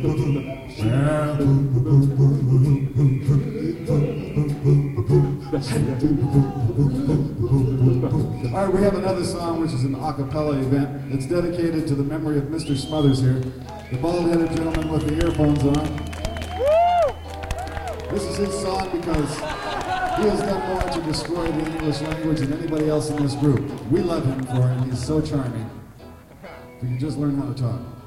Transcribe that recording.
All right, we have another song which is an a cappella event. It's dedicated to the memory of Mr. Smothers here, the bald-headed gentleman with the earphones on. This is his song because he has done more to destroy the English language than anybody else in this group. We love him for it. He's so charming. If you can just learn how to talk.